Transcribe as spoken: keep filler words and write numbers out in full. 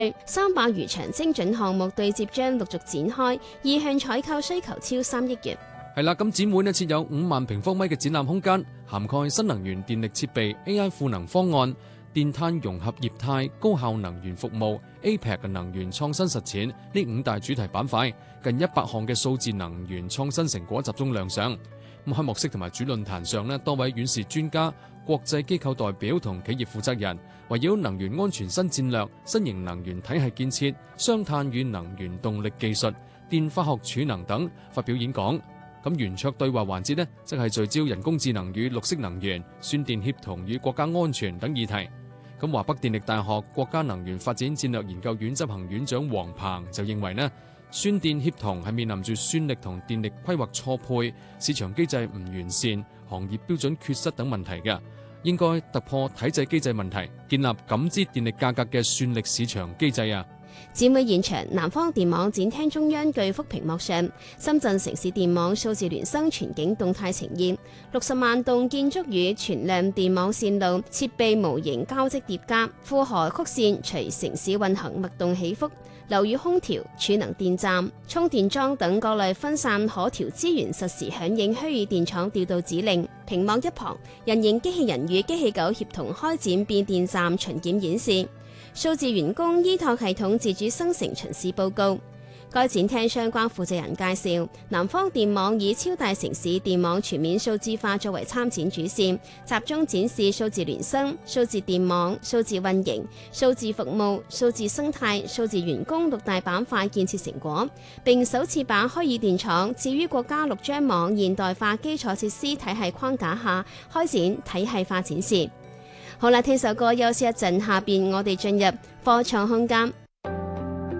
三百餘場精準項目對接將陸續展開，意向採購需求超三億元。 係啦，咁展會呢設有五萬平方米嘅展覽空間，涵蓋新能源電力設備、A I 賦能方案、電碳融合業態、高效能源服務、A P E C 嘅能源創新實踐呢五大主題板塊，近一百項嘅數字能源創新成果集中亮相。咁開幕式同埋主論壇上呢，多位院士專家、國際機構代表同企業負責人圍繞能源安全新戰略、新型能源體系建設、雙碳與能源動力技術、電化學儲能等發表演講。咁圓桌對話環節呢，即係聚焦人工智能與綠色能源、算電協同與國家安全等議題。咁華北電力大學國家能源發展戰略研究院執行院長黃鵬就認為呢，算電協同係面臨住算力同電力規劃錯配、市場機制唔完善、行業標準缺失等問題嘅，應該突破體制機制問題，建立感知電力價格嘅算力市場機制啊！ 展會現場，南方電網展廳中央巨幅屏幕上，深圳城市電網數字孿生全景動態呈現，六十萬棟建築與全量電網線路設備模型交織疊加，負荷曲線隨城市運行脈動起伏，樓宇空調、儲能電站、充電樁等各類分散可調資源實時響應虛擬電廠調度指令。屏幕一旁，人形機器人與機器狗協同開展變電站巡檢演示。數字員工依託系統自主生成巡視報告。該展廳相關負責人介紹，南方電網以超大城市電網全面數字化作為參展主線，集中展示數字孿生、數字電網、數字運營、數字服務、數字生態、數字員工六大板塊建設成果，並首次把虛擬電廠置於國家六張網現代化基礎設施體系框架下，開展體系化展示。好啦，聽首歌休息一陣，下邊我哋進入科創空間。